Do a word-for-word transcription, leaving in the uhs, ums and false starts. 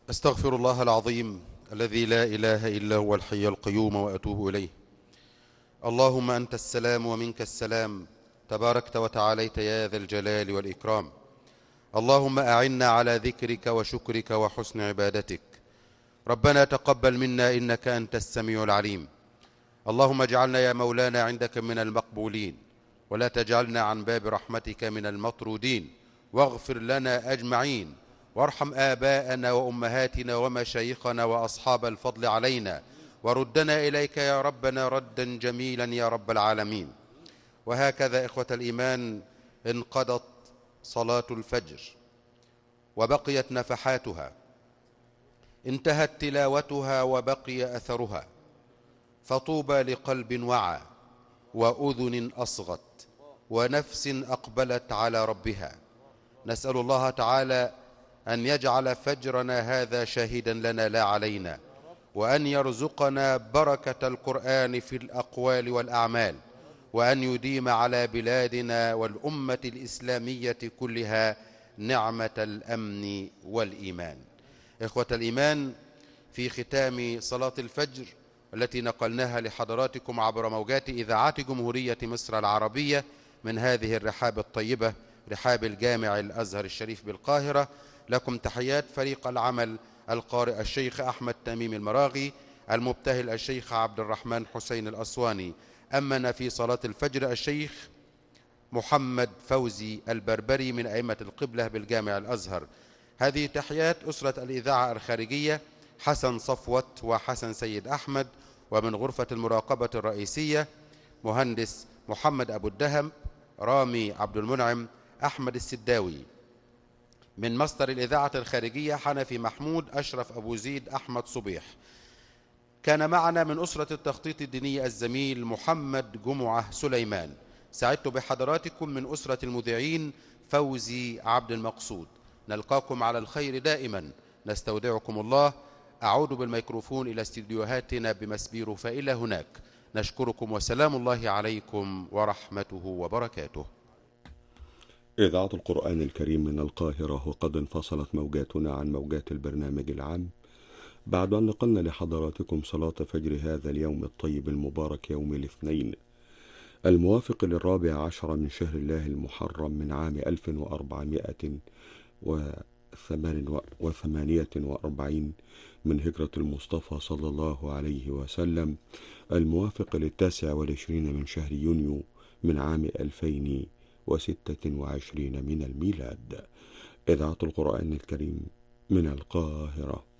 أستغفر الله العظيم الذي لا إله إلا هو الحي القيوم وأتوب إليه. اللهم أنت السلام ومنك السلام، تباركت وتعاليت يا ذا الجلال والإكرام. اللهم أعنا على ذكرك وشكرك وحسن عبادتك. ربنا تقبل منا إنك أنت السميع العليم. اللهم اجعلنا يا مولانا عندك من المقبولين، ولا تجعلنا عن باب رحمتك من المطرودين. واغفر لنا أجمعين، وارحم آباءنا وأمهاتنا ومشايخنا وأصحاب الفضل علينا، وردنا إليك يا ربنا ردا جميلا يا رب العالمين. وهكذا إخوة الإيمان، انقضت صلاة الفجر وبقيت نفحاتها، انتهت تلاوتها وبقي أثرها، فطوبى لقلب وعى وأذن أصغت ونفس أقبلت على ربها. نسأل الله تعالى أن يجعل فجرنا هذا شاهدا لنا لا علينا، وأن يرزقنا بركة القرآن في الأقوال والأعمال، وأن يديم على بلادنا والأمة الإسلامية كلها نعمة الأمن والإيمان. إخوة الإيمان، في ختام صلاة الفجر التي نقلناها لحضراتكم عبر موجات إذاعات جمهورية مصر العربية من هذه الرحاب الطيبة، رحاب الجامع الأزهر الشريف بالقاهرة، لكم تحيات فريق العمل: القارئ الشيخ أحمد تميم المراغي، المبتهل الشيخ عبد الرحمن حسين الأسواني، أمنا في صلاة الفجر الشيخ محمد فوزي البربري من أئمة القبلة بالجامع الأزهر. هذه تحيات أسرة الإذاعة الخارجية: حسن صفوت وحسن سيد أحمد، ومن غرفة المراقبة الرئيسية مهندس محمد أبو الدهم، رامي عبد المنعم، أحمد السداوي. من مصدر الإذاعة الخارجية حنفي محمود، أشرف أبو زيد، أحمد صبيح. كان معنا من أسرة التخطيط الديني الزميل محمد جمعة سليمان. سعدت بحضراتكم من أسرة المذيعين فوزي عبد المقصود. نلقاكم على الخير دائما، نستودعكم الله. أعود بالميكروفون إلى استديوهاتنا بمسبيرو فإلى هناك. نشكركم وسلام الله عليكم ورحمته وبركاته. إذاعة القرآن الكريم من القاهرة، وقد انفصلت موجاتنا عن موجات البرنامج العام بعد أن نقلنا لحضراتكم صلاة فجر هذا اليوم الطيب المبارك، يوم الاثنين الموافق للرابع عشر من شهر الله المحرم من عام ألف وأربعمائة وثمانية وأربعين من هجرة المصطفى صلى الله عليه وسلم، الموافق للتاسع والعشرين من شهر يونيو من عام ألفين وستة وعشرين من الميلاد. إذاعة القرآن الكريم من القاهرة.